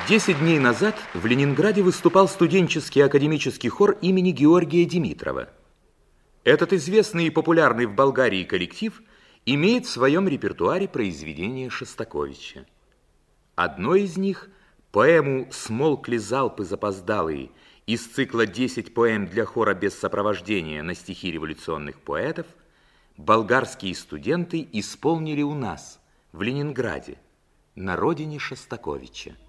10 дней назад в Ленинграде выступал студенческий академический хор имени Георгия Димитрова. Этот известный и популярный в Болгарии коллектив имеет в своем репертуаре произведения Шостаковича. Одно из них, поэму «Смолкли залпы запоздалые» из цикла «10 поэм для хора без сопровождения» на стихи революционных поэтов, болгарские студенты исполнили у нас, в Ленинграде, на родине Шостаковича.